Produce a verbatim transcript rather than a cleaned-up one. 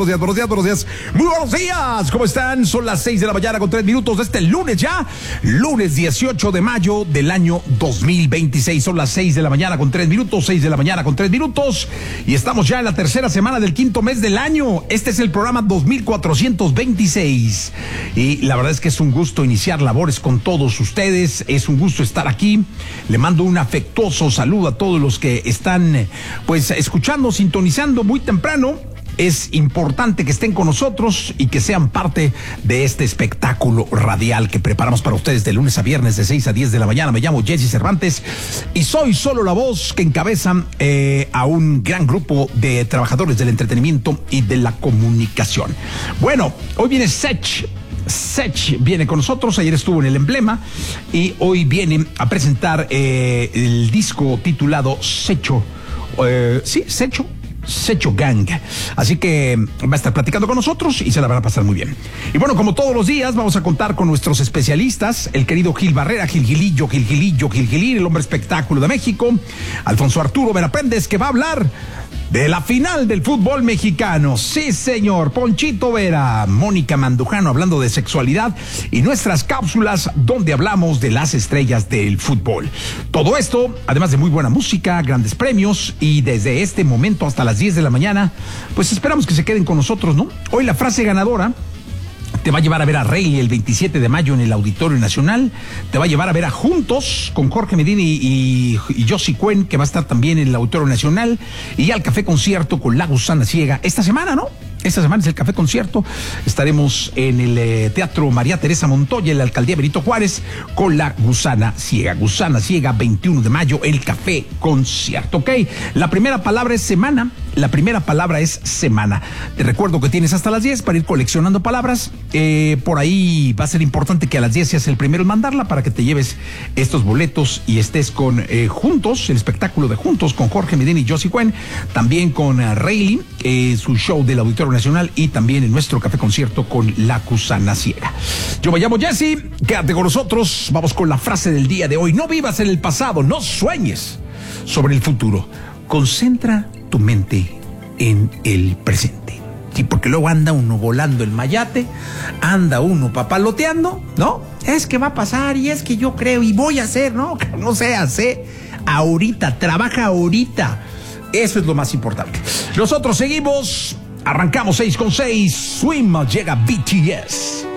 Buenos días, buenos días, buenos días. Muy buenos días. ¿Cómo están? Son las seis de la mañana con tres minutos de este lunes ya. Lunes dieciocho de mayo del año dos mil veintiséis. Son las seis de la mañana con tres minutos. seis de la mañana con tres minutos. Y estamos ya en la tercera semana del quinto mes del año. Este es el programa dos mil cuatrocientos veintiséis. Y la verdad es que es un gusto iniciar labores con todos ustedes. Es un gusto estar aquí. Le mando un afectuoso saludo a todos los que están, pues, escuchando, sintonizando muy temprano. Es importante que estén con nosotros y que sean parte de este espectáculo radial que preparamos para ustedes de lunes a viernes de seis a diez de la mañana. Me llamo Jesse Cervantes y soy solo la voz que encabeza eh, a un gran grupo de trabajadores del entretenimiento y de la comunicación. Bueno, hoy viene Sech. Sech viene con nosotros, ayer estuvo en el Emblema y hoy viene a presentar eh, el disco titulado Secho. Eh, sí, Secho. Secho Gang. Así que va a estar platicando con nosotros y se la van a pasar muy bien. Y bueno, como todos los días, vamos a contar con nuestros especialistas, el querido Gil Barrera, Gil Gilillo, Gil Gilillo, Gil Gilir, el hombre espectáculo de México, Alfonso Arturo Verapéndez, que va a hablar de la final del fútbol mexicano. Sí, señor. Ponchito Vera, Mónica Mandujano hablando de sexualidad y nuestras cápsulas donde hablamos de las estrellas del fútbol. Todo esto, además de muy buena música, grandes premios y desde este momento hasta las diez de la mañana, pues esperamos que se queden con nosotros, ¿no? Hoy la frase ganadora te va a llevar a ver a Rey el veintisiete de mayo en el Auditorio Nacional. Te va a llevar a ver a Juntos con Jorge Medina y, y, y Josie Cuen, que va a estar también en el Auditorio Nacional. Y al Café Concierto con La Gusana Ciega. Esta semana, ¿no? Esta semana es el Café Concierto. Estaremos en el eh, Teatro María Teresa Montoya, en la Alcaldía Benito Juárez, con La Gusana Ciega. Gusana Ciega, veintiuno de mayo, el Café Concierto. Ok, la primera palabra es semana. La primera palabra es semana. Te recuerdo que tienes hasta las diez para ir coleccionando palabras. Eh, por ahí va a ser importante que a las diez seas el primero en mandarla para que te lleves estos boletos y estés con eh, Juntos, el espectáculo de Juntos con Jorge Medina y Josie Cuen. También con uh, Rayleigh, eh, su show del Auditorio Nacional y también en nuestro Café Concierto con La Gusana Ciega. Yo me llamo Jesse, quédate con nosotros. Vamos con la frase del día de hoy. No vivas en el pasado, no sueñes sobre el futuro. Concentra tu mente en el presente. Sí, porque luego anda uno volando el mayate, anda uno papaloteando, ¿no? Es que va a pasar y es que yo creo y voy a hacer, ¿no? No se hace ahorita, trabaja ahorita. Eso es lo más importante. Nosotros seguimos, arrancamos seis con seis. Swim, llega B T S.